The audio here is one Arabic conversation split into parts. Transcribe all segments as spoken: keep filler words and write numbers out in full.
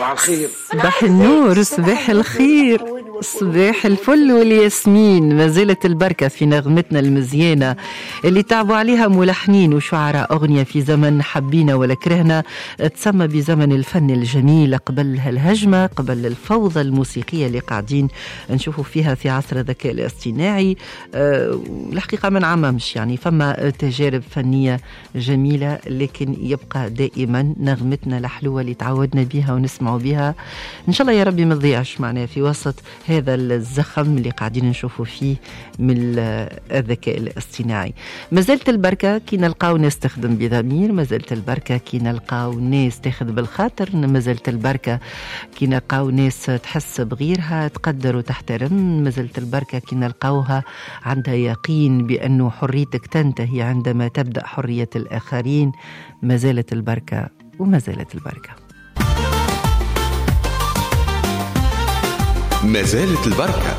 صباح الخير. صباح النور، صباح الخير، صباح الفل والياسمين. ما زالت البركة في نغمتنا المزيانة اللي تعبوا عليها ملحنين وشعراء أغنية في زمن حبينا ولا كرهنا، تسمى بزمن الفن الجميل قبل هالهجمة، قبل الفوضى الموسيقية اللي قاعدين نشوفوا فيها في عصر الذكاء الاصطناعي. أه الحقيقة ما نعممش، يعني فما تجارب فنية جميلة، لكن يبقى دائما نغمتنا الحلوة اللي تعودنا بها ونسمعوا بها. إن شاء الله يا ربي ما تضيعش معنا في وسط هذا الزخم اللي قاعدين نشوفوا فيه من الذكاء الاصطناعي. ما زالت البركة كي نلقاو ناس تخدم بضمير، ما زالت البركة كي نلقاو ناس تاخذ بالخاطر، ما زالت البركة كي نلقاو ناس تحس بغيرها، تقدر وتحترم، ما زالت البركة كي نلقاوها عندها يقين بأنه حريتك تنتهي عندما تبدأ حرية الآخرين. ما زالت البركة وما زالت البركة. ما زالت البركة.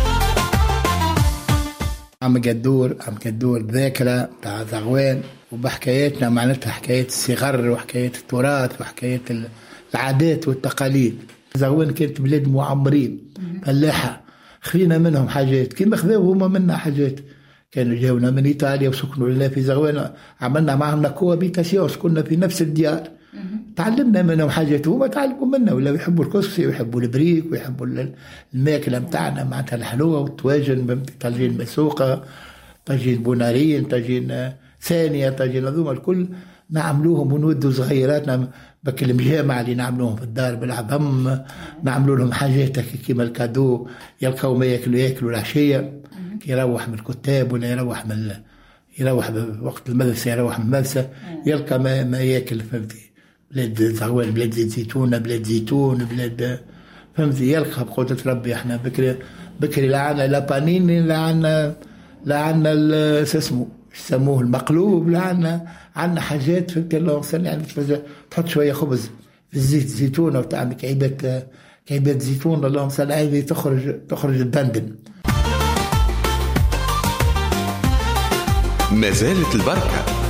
عم قدور عم قدور ذاكرة تاع زغوان، وبحكاياتنا معناتها حكاية الصغر وحكاية التراث وحكاية العادات والتقاليد. زغوان كانت بلاد معمرين فلاحة، خذينا منهم حاجات كما خذاو هما منا حاجات. كانوا جاونا من إيطاليا وسكنوا لنا في زغوان، عملنا معهم كوابيتاسيون، سكننا في نفس الديار. تعلمنا منهم حاجات وما تعلموا منا، ولا يحبوا الكسكسي ويحبوا البريك ويحبوا الماكلة متاعنا معناتها الحلوة والتواجن، طاجين مسوقة، طاجين بونارين، طاجين ثانية، طاجين هذوما الكل نعملوهم ونودوا صغيراتنا بك المجامع اللي نعملوهم في الدار بالعظم، نعملوا لهم حاجات كيما الكادو، يلقاو ما ياكلوا ياكلوا العشية كي يروح من الكتاب ولا يروح من يروح وقت المدرسة، يروح من المدرسة يلقى ما, ما ياكل. فهمتي؟ بلاد زغوان بلاد زيتونة، بلاد زيتون، بلاد فهمتي، يلقى بقدرة ربي. احنا بكري بكري لا عنا لا بانين، لا عنا لا عنا اسمه يسموه المقلوب، لا عنا عنا حاجات. فهمتي؟ الله صل يعني تحط شوية خبز في الزيت زيتونة وتعمل كعيبات كعيبات زيتون، اللهم صل عليه، تخرج تخرج الدندن. ما زالت البركة.